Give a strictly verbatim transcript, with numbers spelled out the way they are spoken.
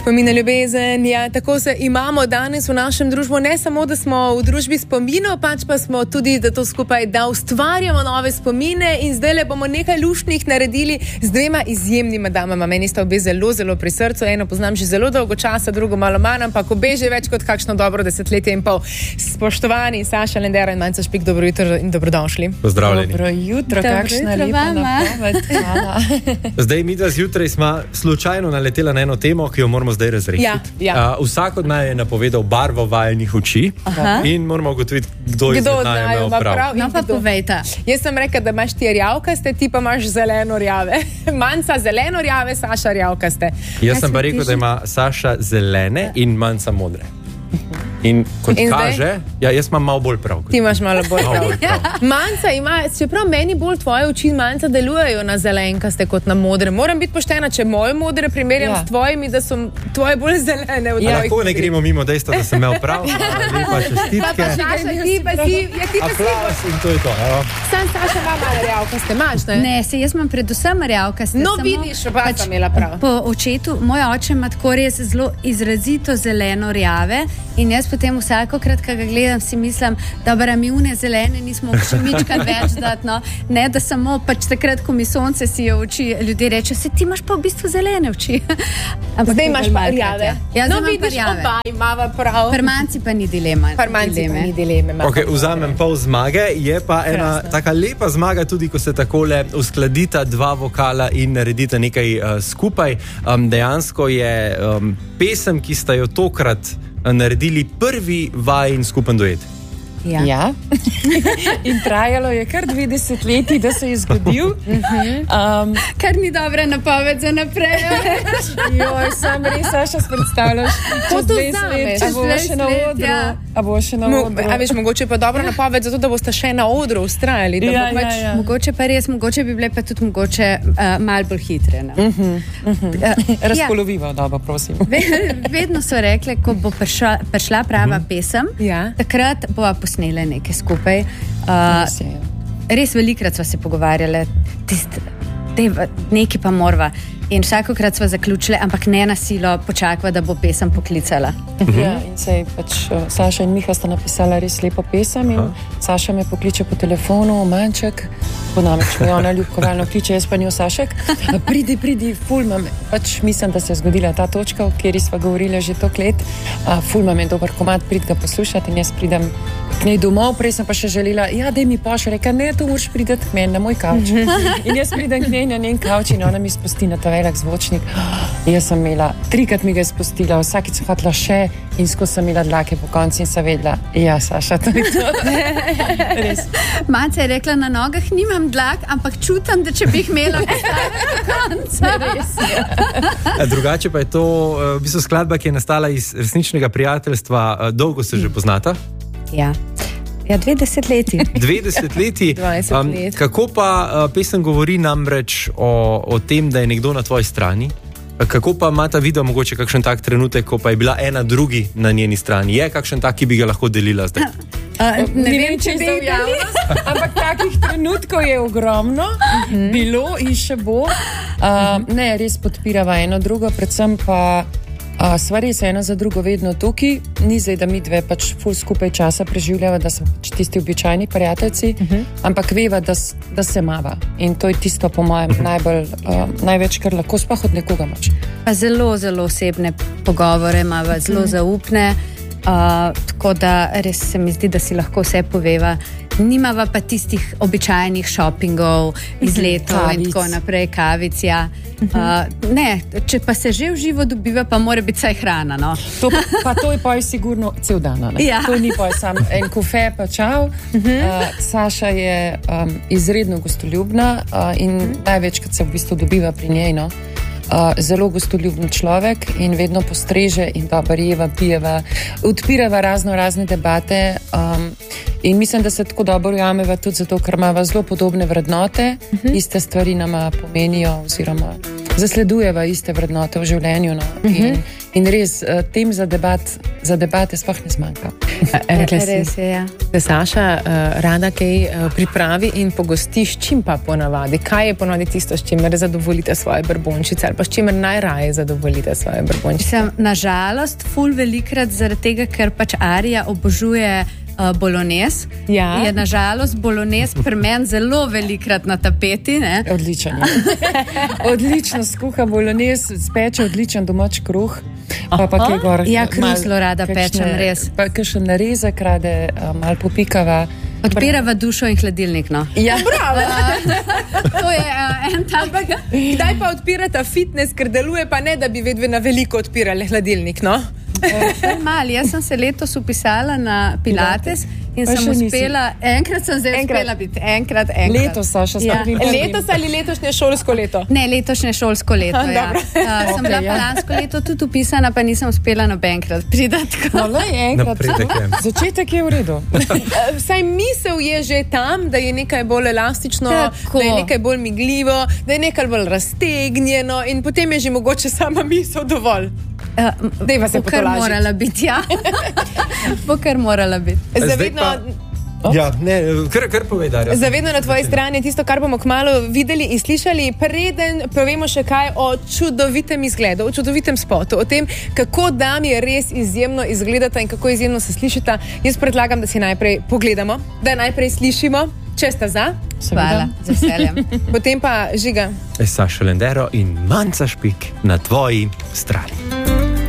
Spomin na ljubezen, ja, tako se imamo danes v našem družbu, ne samo, da smo v družbi spominov, pač pa smo tudi, da to skupaj, da ustvarjamo nove spomine in zdaj le bomo nekaj luštnih naredili z dvema izjemnima damama. Meni sta obe zelo, zelo pri srcu, eno poznam že zelo dolgo časa, drugo malo manj, ampak obe že več kot kakšno dobro desetletje in pol. Spoštovani Saša Lendero in Manca Špik, dobro jutro in dobrodošli. Pozdravljeni. Dobro jutro, kakšna lepa napoved. Zdaj, mi dva zjutraj smo slučajno naletela na eno temo, ki jo moramo zdaj razrešiti. Ja, ja. Uh, vsak od naj je napovedal barvo vajenih oči. Aha. In moramo ugotoviti, kdo je zdaj naj imel prav. prav. No pa povejte. Jaz sem rekel, da imaš ti rjavkaste, ti pa imaš zeleno-rjave. Manca zeleno-rjave, Saša rjavkaste. Jaz sem pa rekel, da ima Saša zelene in Manca modre. In kot in kaže, ja, jaz imam malo bolj prav. Ti imaš malo bolj prav. Bolj prav. Manca ima, čeprav meni bolj tvoje oči, Manca, delujejo na zelenkaste kot na modre. Moram biti poštena, če moje modre primerjam ja. s tvojimi, da so tvoje bolj zelene. Ja, lahko ne gremo mimo dejstva, da sem imel prav. Lepa čestitke. Pa Saša, ti pa si, ja, ti pa si. Aplauz in to je to. Evo. Sam Saša ima malo rjavkaste, imaš, ne? Ne, se jaz imam predvsem rjavkaste. No, vidiš, pa pač, sem imela prav. Po očetu, moj oče ima tako res zelo izrazito zeleno rjave in jaz potem vsakokrat, ko ga gledam, si mislim, da bara mi une zelene nismo še mičkrat več dati, no. Ne, da samo pač takrat, ko mi sonce sijo oči, ljudje reče, se ti imaš pa v bistvu zelene oči. Ampak zdaj imaš pa rjave. Ja, no, vidiš, oba imava prav. Parmanci pa ni dilema. Parmanci pa ni dileme. Ok, vzamem pol zmage, je pa ena Krasno. taka lepa zmaga tudi, ko se takole uskladita dva vokala in naredita nekaj uh, skupaj. Um, dejansko je um, pesem, ki sta jo tokrat naredili prvi vajin skupen duet. Ja. ja. In trajalo je kar dve desetletji, da se je zgodil. Um, kar ni dobra napoved za naprej. Joj, sam res, Saša, predstavljaš, čez dvajset let, a bo še na odru. Ja. A bo še na odru. A veš, mogoče pa dobra napoved za to, da boste še na odru ustrajali. Ja, ja, ja. Mogoče pa res, mogoče bi bile pa tudi mogoče uh, malo bolj hitre. Uh -huh, uh -huh. uh, Razpoloviva, ja. Dobro, prosim. Vedno so rekli, ko bo prišla, prišla prava uh -huh. pesem, ja. takrat bova posnele nekaj skupaj. Uh, res velikrat sva se pogovarjali, nekaj pa morva. In vsakokrat sva zaključile, ampak ne na silo počakva, da bo pesem poklicala. Ja, in sej pač uh, Saša in Miha sta napisala res lepo pesem in Aha. Saša me pokliče po telefonu, Manček, po namreč me ona ljubkovalno kliče, jaz pa njo Sašek, pridi, pridi, ful mam, pač mislim, da se je zgodila ta točka, o kateri sva govorila že tok let, uh, ful mam je dober komad, prid ga poslušati in jaz pridem k njej domov, prej sem pa še želela, ja, daj mi pošle, reka, ne, tu moraš prideti k meni na moj kavč. In jaz pridem k njej na njen kavč in ona mi spusti na ta velik zvočnik. Jaz sem imela, trikrat mi ga je spustila, vsakič sem hotela še in skozi sem imela dlake po konci in sem vedela, ja, Saša, to je to. Res. Manca je rekla, na nogah nimam dlak, ampak čutam, da če bi jih imela po konca. Res. Ja. Drugače pa je to v bistvu skladba, ki je nastala iz resničnega prijateljstva. Dolgo se že poznata? Ja. Ja, dve desetletji. Dve desetletji. um, let. Kako pa uh, pesem govori namreč o, o tem, da je nekdo na tvoji strani? Kako pa ima ta video mogoče kakšen tak trenutek, ko pa je bila ena drugi na njeni strani? Je kakšen tak, ki bi ga lahko delila zdaj? Uh, ne, ne vem, če bi javnost, ampak takih trenutkov je ogromno, uh-huh. bilo in še bo. Uh, uh-huh. Ne, res podpirava eno drugo, predvsem pa Uh, sva res ena za drugo vedno tukaj, ni zdaj, da mi dve pač ful skupaj časa preživljava, da smo pač tisti običajni prijateljci, uh-huh. ampak veva, da, da se mava. In to je tisto po mojem najbolj, uh, največ, kar lahko sploh od nekoga imaš. Pa zelo, zelo osebne pogovore imava, zelo uh-huh. zaupne, uh, tako da res se mi zdi, da si lahko vse poveva. Nimava pa tistih običajnih shoppingov, izletov in tako naprej, kavic, ja. Uh, ne, če pa se že v živo dobiva, pa mora biti saj hrana, no. To, pa to je pa je sigurno cel dan, ne? Ja. To ni pa sam en kofe, pa čau. Uh-huh. Uh, Saša je um, izredno gostoljubna uh, in uh-huh. največkrat se v bistvu dobiva pri njej, no. Uh, zelo gostoljuben človek in vedno postreže in pa barjeva, pijeva, odpirava razno razne debate um, in mislim, da se tako dobro ujameva tudi zato, ker imava zelo podobne vrednote, uh-huh. iste stvari nama pomenijo oziroma zasledujeva iste vrednote v življenju, no. uh-huh. in, In res, uh, tem za, debat, za debate sploh ne zmanjka. Rekla si, Res je, ja. da Saša uh, rada kaj uh, pripravi in pogostiš, čim pa ponavadi. Kaj je ponavadi tisto, s čimer zadovoljite svoje brbončice ali pa s čimer najraje zadovoljite svoje brbončice? Sem, nažalost, ful velikrat zaradi tega, ker pač Arija obožuje uh, bolognese. Ja. Je nažalost bolognese pri meni zelo velikrat na tapeti. Ne? Odličen. Odlično skuha bolognese, speče odličen domač kruh. Pa, pa kaj gor, Ja, kruh mal- zelo rada kakšne- pečem, res. Pa kakšen narezek rade, uh, malo popikava. Odpirava dušo in hladilnik. No. Ja, Bravo! To je uh, en tak. Kdaj pa odpirata fitness, ker deluje pa ne, da bi vedve na veliko odpirali hladilnik, no? Mali, jaz sem se letos upisala na Pilates in Pa sem še nisi. uspela, enkrat sem zdaj Enkrat. uspela biti, enkrat, enkrat. letos, Saša, Ja. ja. prvim, prvim. Letos ali letošnje šolsko leto? Ne, letošnje šolsko leto. Ja. Dobro. Uh, sem Okej, bila ja. pa lansko leto tudi upisana, pa nisem uspela nobenkrat priti. No, le enkrat. Napredek je. Začetek je v redu. Eh, Vsaj misel je že tam, da je nekaj bolj elastično, Tako. da je nekaj bolj migljivo, da je nekaj bolj raztegnjeno in potem je že mogoče sama misel dovolj. Dejva se Bo kar potolažiti. morala biti, ja. Bo kar morala biti. Zdaj Zavedno, pa- Ja, ne, kar, kar povej, Darja. zavedno na tvoji strani je tisto, kar bomo kmalu videli in slišali. Preden povemo še kaj o čudovitem izgledu, o čudovitem spotu, o tem, kako dami res izjemno izgledata in kako izjemno se slišita, jaz predlagam, da si najprej pogledamo, da najprej slišimo, če sta za, Hvala, z veseljem. potem pa Žiga. Saša Lendero in Manca Špik na tvoji strani.